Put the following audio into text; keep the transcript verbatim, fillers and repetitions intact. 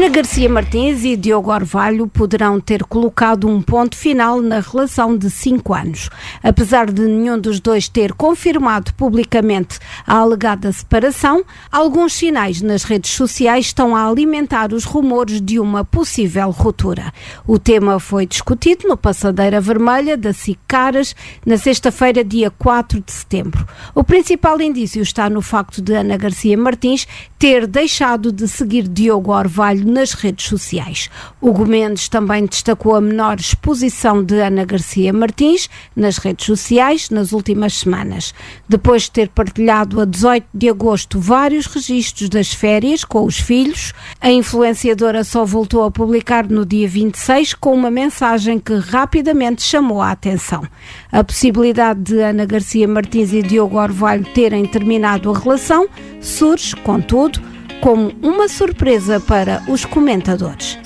Ana Garcia Martins e Diogo Orvalho poderão ter colocado um ponto final na relação de cinco anos. Apesar de nenhum dos dois ter confirmado publicamente a alegada separação, alguns sinais nas redes sociais estão a alimentar os rumores de uma possível ruptura. O tema foi discutido no Passadeira Vermelha da SIC Caras na sexta-feira, dia quatro de setembro. O principal indício está no facto de Ana Garcia Martins ter deixado de seguir Diogo Orvalho nas redes sociais. Hugo Mendes também destacou a menor exposição de Ana Garcia Martins nas redes sociais nas últimas semanas. Depois de ter partilhado a dezoito de agosto vários registros das férias com os filhos, a influenciadora só voltou a publicar no dia vinte e seis com uma mensagem que rapidamente chamou a atenção. A possibilidade de Ana Garcia Martins e Diogo Orvalho terem terminado a relação surge, contudo, como uma surpresa para os comentadores.